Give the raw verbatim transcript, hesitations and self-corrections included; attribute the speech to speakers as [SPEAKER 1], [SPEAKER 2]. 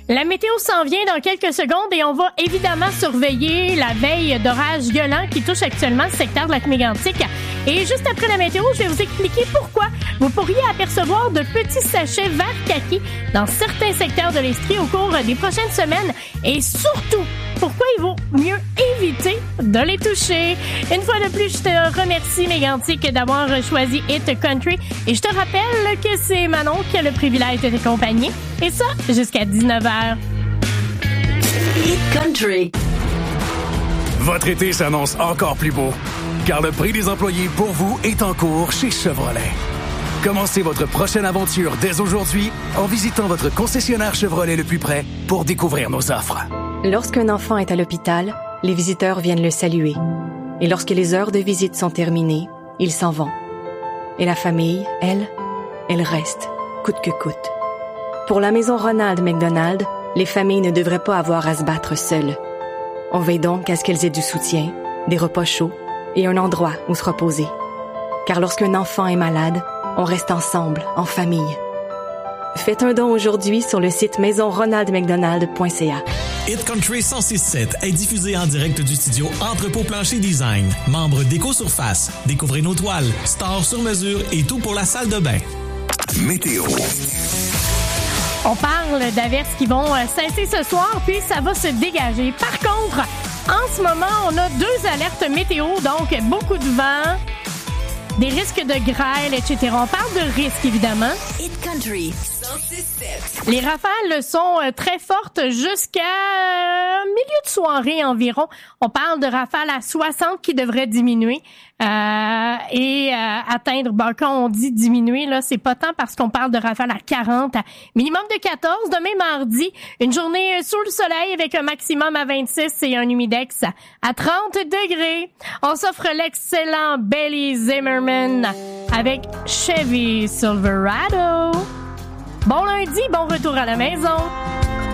[SPEAKER 1] La météo s'en vient dans quelques secondes et on va évidemment surveiller la veille d'orage violent qui touche actuellement le secteur de Lac-Mégantic. Et juste après la météo, je vais vous expliquer pourquoi vous pourriez apercevoir de petits sachets vert kaki dans certains secteurs de l'Estrie au cours des prochaines semaines et surtout pourquoi il vaut mieux éviter de les toucher. Une fois de plus, je te remercie, Mégantic, d'avoir choisi Hit Country. Et je te rappelle que c'est Manon qui a le privilège de t'accompagner. Et ça, jusqu'à dix-neuf heures.
[SPEAKER 2] Hit Country.
[SPEAKER 3] Votre été s'annonce encore plus beau, car le prix des employés pour vous est en cours chez Chevrolet. Commencez votre prochaine aventure dès aujourd'hui en visitant votre concessionnaire Chevrolet le plus près pour découvrir nos offres.
[SPEAKER 4] Lorsqu'un enfant est à l'hôpital, les visiteurs viennent le saluer. Et lorsque les heures de visite sont terminées, ils s'en vont. Et la famille, elle, elle reste, coûte que coûte. Pour la maison Ronald McDonald, les familles ne devraient pas avoir à se battre seules. On veille donc à ce qu'elles aient du soutien, des repas chauds et un endroit où se reposer. Car lorsqu'un enfant est malade, on reste ensemble, en famille. Faites un don aujourd'hui sur le site maison ronald mcdonald point c a.
[SPEAKER 5] Hit Country cent six sept est diffusé en direct du studio Entrepôt Plancher Design. Membre d'Éco-Surface. Découvrez nos toiles, stores sur mesure et tout pour la salle de bain.
[SPEAKER 3] Météo.
[SPEAKER 1] On parle d'averses qui vont cesser ce soir, puis ça va se dégager. Par contre, en ce moment, on a deux alertes météo, donc beaucoup de vent, des risques de grêle, et cetera. On parle de risques, évidemment.
[SPEAKER 2] Hit Country cent six sept.
[SPEAKER 1] Les rafales sont très fortes jusqu'à milieu de soirée environ. On parle de rafales à soixante qui devraient diminuer euh, et euh, atteindre, ben, quand on dit diminuer, là, c'est pas tant parce qu'on parle de rafales à quarante, à minimum de quatorze. Demain mardi, une journée sous le soleil avec un maximum à vingt-six et un humidex à trente degrés. On s'offre l'excellent Belly Zimmerman avec Chevy Silverado. Bon lundi, bon retour à la maison.